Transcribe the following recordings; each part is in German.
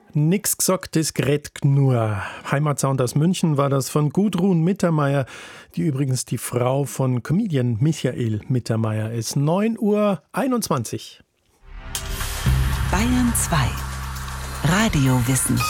Nix gesagt, das gret nur. Heimatsound aus München war das von Gudrun Mittermeier, die übrigens die Frau von Comedian Michael Mittermeier ist. 9:21 Uhr. Bayern 2. Radiowissen.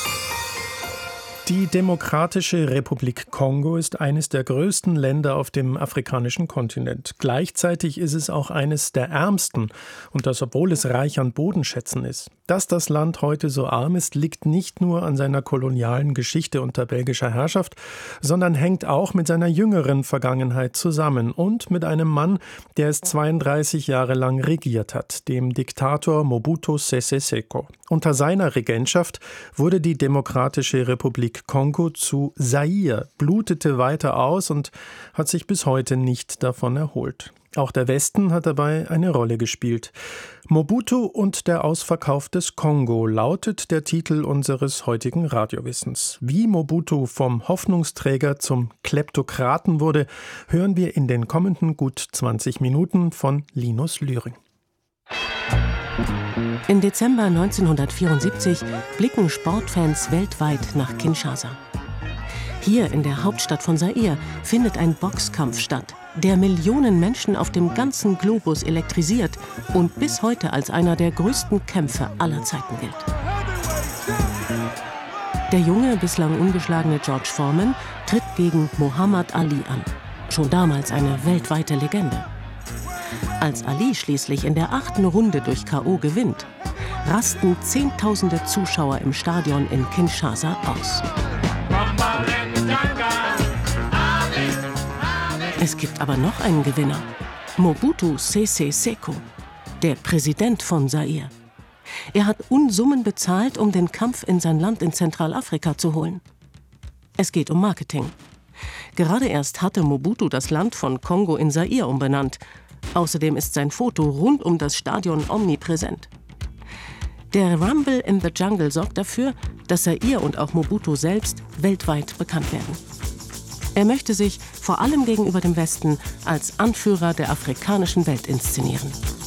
Die Demokratische Republik Kongo ist eines der größten Länder auf dem afrikanischen Kontinent. Gleichzeitig ist es auch eines der ärmsten, und das obwohl es reich an Bodenschätzen ist. Dass das Land heute so arm ist, liegt nicht nur an seiner kolonialen Geschichte unter belgischer Herrschaft, sondern hängt auch mit seiner jüngeren Vergangenheit zusammen und mit einem Mann, der es 32 Jahre lang regiert hat, dem Diktator Mobutu Sese Seko. Unter seiner Regentschaft wurde die Demokratische Republik Kongo zu Zaire, blutete weiter aus und hat sich bis heute nicht davon erholt. Auch der Westen hat dabei eine Rolle gespielt. Mobutu und der Ausverkauf des Kongo lautet der Titel unseres heutigen Radiowissens. Wie Mobutu vom Hoffnungsträger zum Kleptokraten wurde, hören wir in den kommenden gut 20 Minuten von Linus Lühring. Im Dezember 1974 blicken Sportfans weltweit nach Kinshasa. Hier in der Hauptstadt von Zaire findet ein Boxkampf statt, der Millionen Menschen auf dem ganzen Globus elektrisiert und bis heute als einer der größten Kämpfe aller Zeiten gilt. Der junge, bislang ungeschlagene George Foreman tritt gegen Muhammad Ali an, schon damals eine weltweite Legende. Als Ali schließlich in der 8. Runde durch K.O. gewinnt, rasten Zehntausende Zuschauer im Stadion in Kinshasa aus. Es gibt aber noch einen Gewinner, Mobutu Sese Seko, der Präsident von Zaire. Er hat Unsummen bezahlt, um den Kampf in sein Land in Zentralafrika zu holen. Es geht um Marketing. Gerade erst hatte Mobutu das Land von Kongo in Zaire umbenannt. Außerdem ist sein Foto rund um das Stadion omnipräsent. Der Rumble in the Jungle sorgt dafür, dass Zaire und auch Mobutu selbst weltweit bekannt werden. Er möchte sich vor allem gegenüber dem Westen als Anführer der afrikanischen Welt inszenieren.